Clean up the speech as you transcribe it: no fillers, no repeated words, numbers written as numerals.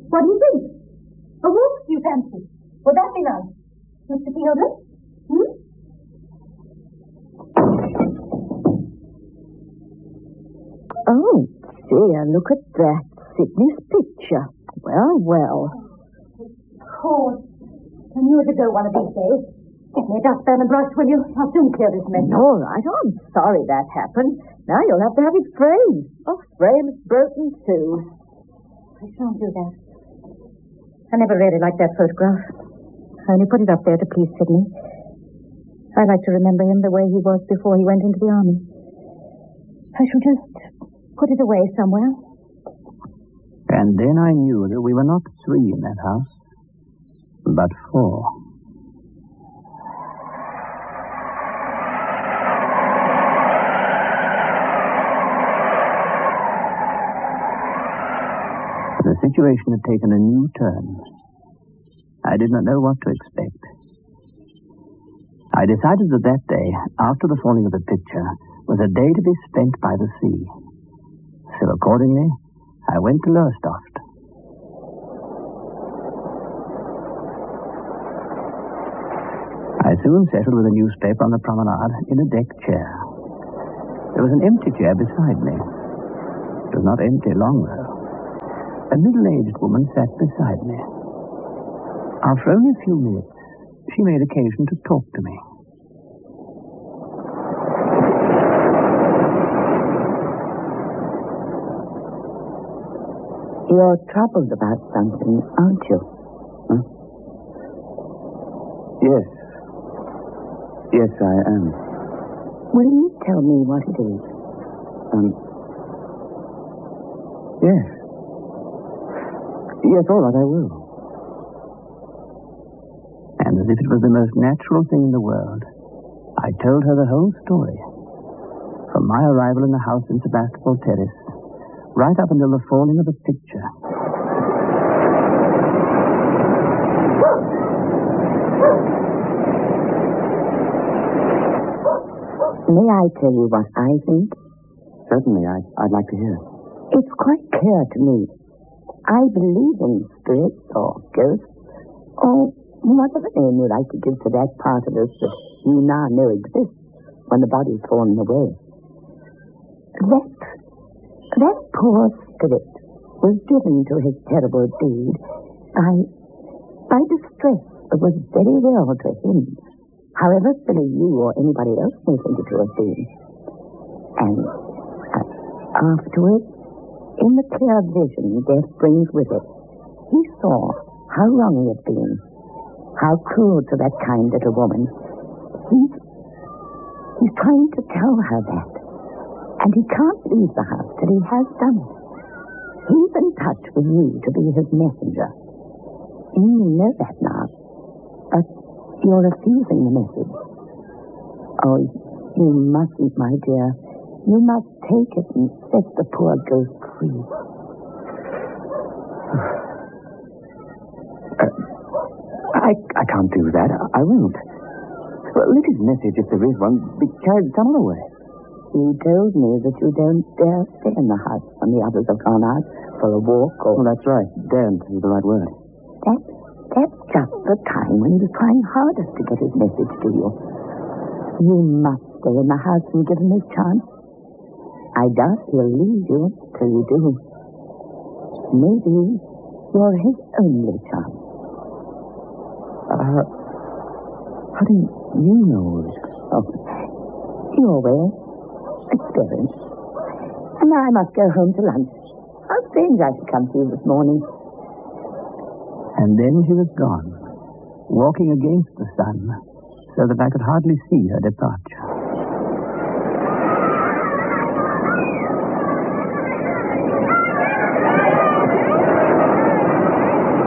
What do you think? A walk, do you fancy? Would that be nice? Mr. Fielding? Oh, dear, look at that. Sydney's picture. Well, well. Of course. I knew it would go one of these days. Get me a dustpan and brush, will you? I'll soon clear this mess. All right. Oh, I'm sorry that happened. Now you'll have to have it framed. Oh, frame's broken too. I shan't do that. I never really liked that photograph. I only put it up there to please Sydney. I like to remember him the way he was before he went into the army. I shall just put it away somewhere. And then I knew that we were not 3 in that house, but 4. The situation had taken a new turn. I did not know what to expect. I decided that day, after the falling of the picture, was a day to be spent by the sea. So accordingly, I went to Lowestoft. I soon settled with a newspaper on the promenade in a deck chair. There was an empty chair beside me. It was not empty long, though. A middle-aged woman sat beside me. After only a few minutes, she made occasion to talk to me. You're troubled about something, aren't you? Huh? Yes. Yes, I am. Will you tell me what it is? Yes. Yes, all right, I will. And as if it was the most natural thing in the world, I told her the whole story. From my arrival in the house in Sebastopol Terrace, right up until the falling of the picture. May I tell you what I think? Certainly, I'd like to hear. It's quite clear to me. I believe in spirits or ghosts, or whatever name you like to give to that part of us that you now know exists when the body's fallen away. That poor spirit was driven to his terrible deed by distress that was very real to him, however silly you or anybody else may think it to have been. And afterwards, in the clear vision death brings with it, he saw how wrong he had been, how cruel to that kind little woman. He's trying to tell her that, and he can't leave the house till he has done it. He's in touch with you to be his messenger. You know that now, but you're refusing the message. Oh, you mustn't, my dear. You must take it and set the poor ghost free. I can't do that. I won't. Well, let his message, if there is one, be carried some other way. You told me that you don't dare stay in the house when the others have gone out for a walk or... Well, that's right. Daren't is the right word. That's just the time when he was trying hardest to get his message to you. You must stay in the house and give him his chance. I doubt he'll leave you till you do. Maybe you're his only chance. How do you know all this? Oh, your way. Experience. And now I must go home to lunch. How strange I should come to you this morning. And then she was gone, walking against the sun, so that I could hardly see her departure.